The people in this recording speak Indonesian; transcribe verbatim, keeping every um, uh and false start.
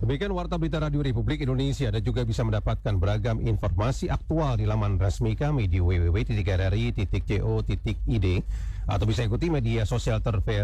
Demikian Warta Berita Radio Republik Indonesia, dan juga bisa mendapatkan beragam informasi aktual di laman resmi kami di w w w titik r r i titik co titik i d atau bisa ikuti media sosial terverifikasi